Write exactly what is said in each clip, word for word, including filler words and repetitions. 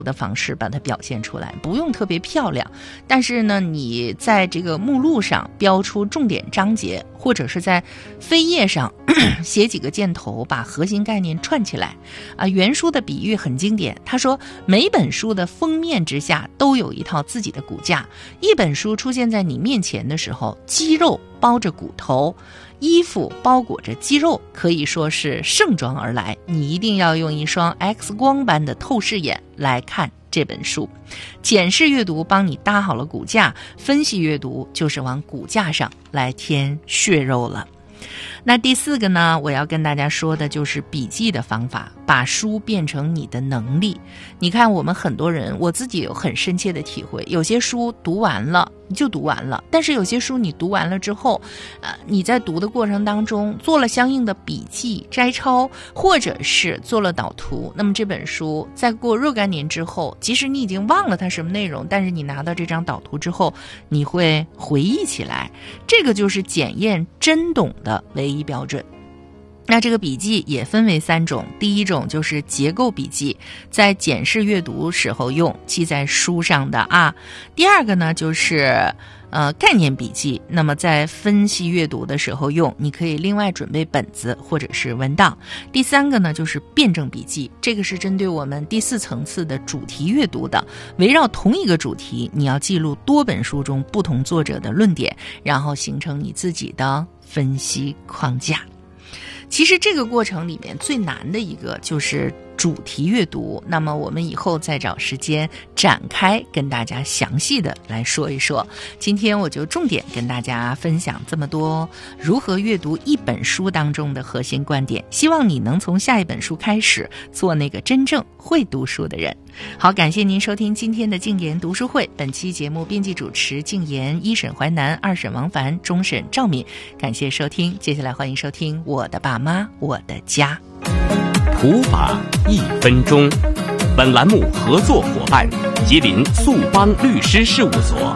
的方式把它表现出来，不用特别漂亮，但是呢，你在这个目录上标出重点章节，或者是在扉页上写几个箭头，把核心概念串起来。啊，原书的比喻很经典，他说每本书的封面之下都有一套自己的骨架，一本书出现在你面前的时候，肌肉包着骨头，衣服包裹着肌肉，可以说是盛装而来，你一定要用一双 X 光般的透视眼来看这本书。检视阅读帮你搭好了骨架，分析阅读就是往骨架上来添血肉了。那第四个呢，我要跟大家说的就是笔记的方法，把书变成你的能力。你看我们很多人，我自己有很深切的体会，有些书读完了你就读完了，但是有些书你读完了之后，呃，你在读的过程当中做了相应的笔记摘抄，或者是做了导图，那么这本书在过若干年之后，即使你已经忘了它什么内容，但是你拿到这张导图之后，你会回忆起来，这个就是检验真懂的唯一标准。那这个笔记也分为三种，第一种就是结构笔记，在检视阅读时候用，记在书上的啊。第二个呢就是呃概念笔记，那么在分析阅读的时候用，你可以另外准备本子或者是文档。第三个呢就是辩证笔记，这个是针对我们第四层次的主题阅读的，围绕同一个主题，你要记录多本书中不同作者的论点，然后形成你自己的分析框架。其实这个过程里面最难的一个就是主题阅读，那么我们以后再找时间展开跟大家详细的来说一说。今天我就重点跟大家分享这么多如何阅读一本书当中的核心观点，希望你能从下一本书开始做那个真正会读书的人。好，感谢您收听今天的静言读书会，本期节目编辑主持静言，一审淮南，二审王凡，终审赵敏，感谢收听。接下来欢迎收听我的爸妈我的家， 普法一分钟。本栏目合作伙伴吉林速邦律师事务所。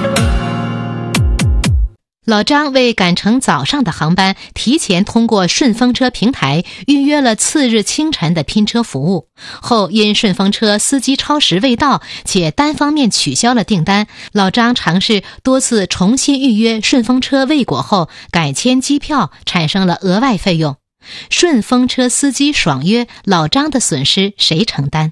老张为赶乘早上的航班，提前通过顺风车平台预约了次日清晨的拼车服务，后因顺风车司机超时未到且单方面取消了订单，老张尝试多次重新预约顺风车未果后改签机票，产生了额外费用。顺风车司机爽约，老张的损失谁承担？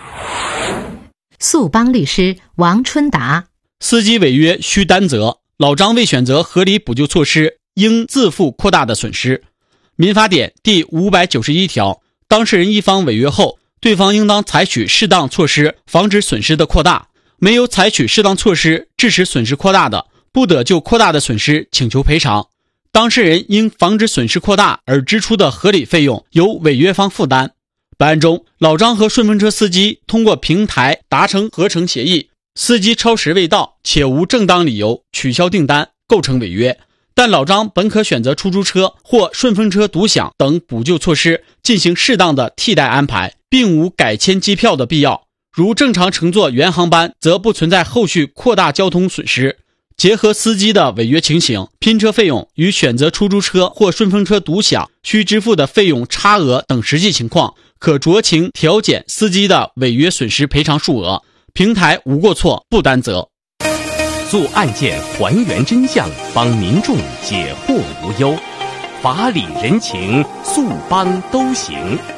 速邦律师王春达。 司机违约需担责，老张未选择合理补救措施，应自负扩大的损失。民法典第五百九十一条，当事人一方违约后，对方应当采取适当措施防止损失的扩大，没有采取适当措施致使损失扩大的，不得就扩大的损失请求赔偿。当事人因防止损失扩大而支出的合理费用由违约方负担。本案中，老张和顺风车司机通过平台达成合成协议，司机超时未到且无正当理由取消订单，构成违约。但老张本可选择出租车或顺风车独享等补救措施进行适当的替代安排，并无改签机票的必要。如正常乘坐原航班，则不存在后续扩大交通损失。结合司机的违约情形，拼车费用与选择出租车或顺风车独享需支付的费用差额等实际情况，可酌情调减司机的违约损失赔偿数额。平台无过错，不担责。 做案件还原真相，帮民众解惑无忧，法理人情，速邦都行。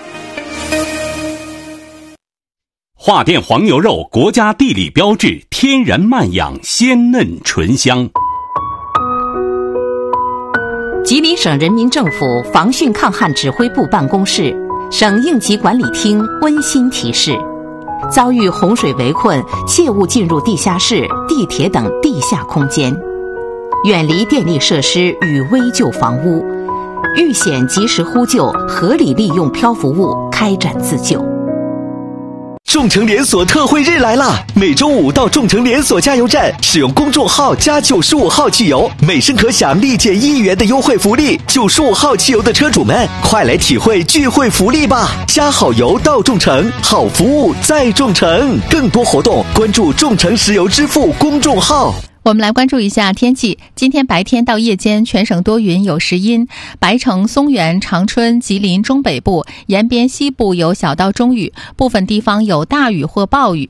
华电黄牛肉，国家地理标志，天然慢养，鲜嫩醇香。 吉林省人民政府防汛抗旱指挥部办公室、省应急管理厅温馨提示：遭遇洪水围困，切勿进入地下室、地铁等地下空间，远离电力设施与危旧房屋，遇险及时呼救，合理利用漂浮物开展自救。 众诚连锁特惠日来啦！每周五到众诚连锁加油站，使用公众号加九十五号汽油，每升可享立减一元的优惠福利。九十五号汽油的车主们，快来体会聚会福利吧！加好油到众诚，好服务在众诚。更多活动关注众诚石油支付公众号。 我们来关注一下天气。今天白天到夜间，全省多云有时阴，白城、松原、长春、吉林中北部、延边西部有小到中雨，部分地方有大雨或暴雨。